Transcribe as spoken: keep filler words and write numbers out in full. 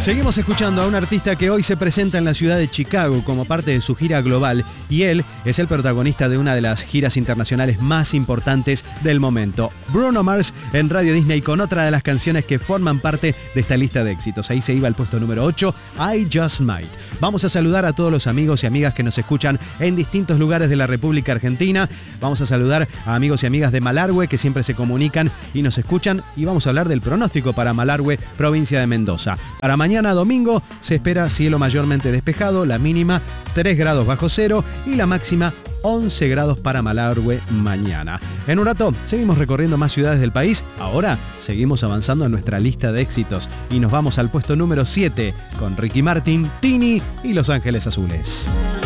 Seguimos escuchando a un artista que hoy se presenta en la ciudad de Chicago como parte de su gira global, y él es el protagonista de una de las giras internacionales más importantes del momento. Bruno Mars en Radio Disney con otra de las canciones que forman parte de esta lista de éxitos. Ahí se iba al puesto número ocho, I Just Might. Vamos a saludar a todos los amigos y amigas que nos escuchan en distintos lugares de la República Argentina. Vamos a saludar a amigos y amigas de Malargüe que siempre se comunican y nos escuchan, y vamos a hablar del pronóstico para Malargüe, provincia de Mendoza. Para mañana Mañana domingo se espera cielo mayormente despejado, la mínima tres grados bajo cero y la máxima once grados para Malargüe mañana. En un rato seguimos recorriendo más ciudades del país. Ahora seguimos avanzando en nuestra lista de éxitos y nos vamos al puesto número siete con Ricky Martin, Tini y Los Ángeles Azules.